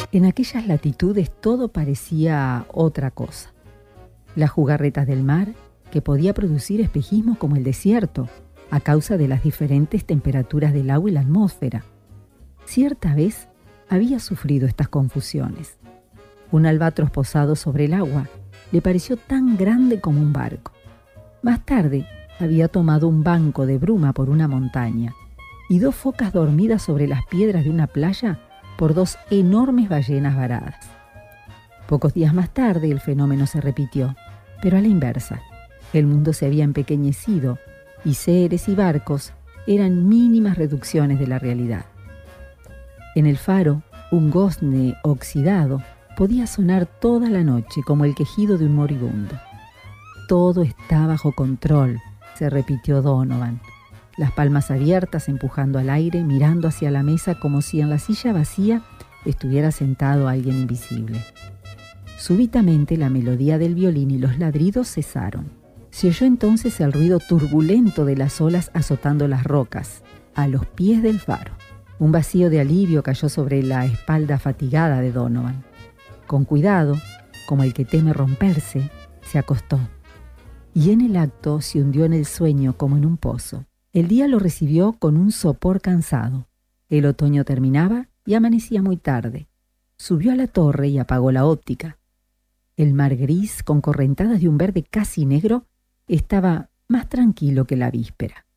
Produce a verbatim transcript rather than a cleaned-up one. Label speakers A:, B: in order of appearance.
A: En aquellas latitudes todo parecía otra cosa. Las jugarretas del mar, que podía producir espejismo como el desierto, a causa de las diferentes temperaturas del agua y la atmósfera. Cierta vez había sufrido estas confusiones. Un albatros posado sobre el agua le pareció tan grande como un barco. Más tarde había tomado un banco de bruma por una montaña y dos focas dormidas sobre las piedras de una playa por dos enormes ballenas varadas. Pocos días más tarde el fenómeno se repitió, pero a la inversa. El mundo se había empequeñecido y seres y barcos eran mínimas reducciones de la realidad. En el faro, un gozne oxidado podía sonar toda la noche como el quejido de un moribundo. Todo está bajo control, se repitió Donovan, las palmas abiertas empujando al aire, mirando hacia la mesa como si en la silla vacía estuviera sentado alguien invisible. Súbitamente la melodía del violín y los ladridos cesaron. Se oyó entonces el ruido turbulento de las olas azotando las rocas, a los pies del faro. Un vacío de alivio cayó sobre la espalda fatigada de Donovan. Con cuidado, como el que teme romperse, se acostó. Y en el acto se hundió en el sueño como en un pozo. El día lo recibió con un sopor cansado. El otoño terminaba y amanecía muy tarde. Subió a la torre y apagó la óptica. El mar gris, con correntadas de un verde casi negro, estaba más tranquilo que la víspera.